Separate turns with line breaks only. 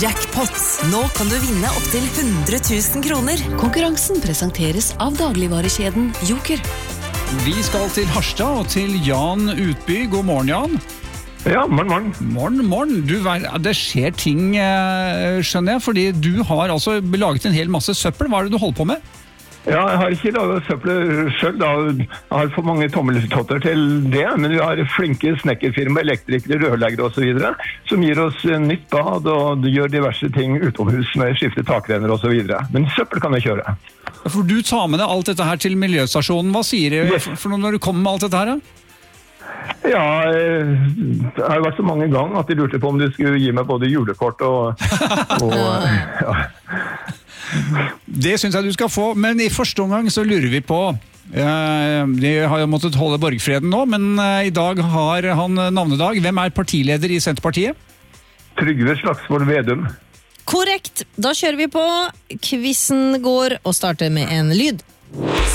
Jackpot. Nå kan du vinne opp til 100 000 kroner. Konkurransen presenteres av dagligvarekjeden Joker.
Vi skal til Harstad og til Jan Utby. God morgen, Jan.
Ja, morgen.
Morgen. Det skjer ting, skjønner jeg, fordi du har altså laget en hel masse søppel. Hva det du holder på med?
Ja, jeg har ikke laget søppel selv, da. Jeg har for mange tommeltotter til det, men vi har flinke snekkerfirma, elektrikere, rørleggere og så videre, som gir oss nytt bad og gjør diverse ting utomhus med skifte takrenner og så videre. Men søppel kan jeg kjøre.
For du tar med deg alt dette her til miljøstasjonen. Hva sier du for når du kommer med alt dette her, da?
Ja, det har vært så mange ganger at jeg lurte på om du skulle gi meg både julekort og ja.
Det synes jeg du skal få, men i første omgang så lurer vi på de har jo måttet holde borgfreden nå, men i dag har han navnedag. Hvem partileder i Senterpartiet?
Trygve Slagsvold Vedum.
Korrekt, da kjører vi på. Quizen går og starter med en lyd.